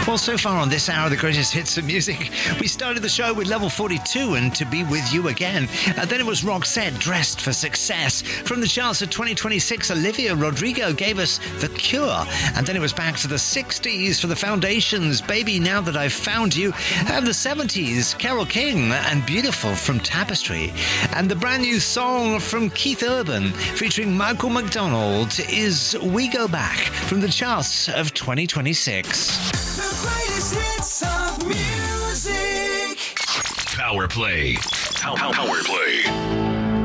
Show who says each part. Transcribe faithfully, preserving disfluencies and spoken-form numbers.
Speaker 1: Well, so far on this hour of the greatest hits of music, we started the show with Level forty-two and To Be With You Again. Uh, then it was Roxette, Dressed for Success. From the charts of twenty twenty-six, Olivia Rodrigo gave us The Cure. And then it was back to the sixties for the Foundations, Baby Now That I've Found You. And the seventies, Carole King and Beautiful from Tapestry. And the brand new song from Keith Urban featuring Michael McDonald is We Go Back from the charts of twenty twenty-six.
Speaker 2: The greatest hits of music.
Speaker 3: Power Play. Power, power Play.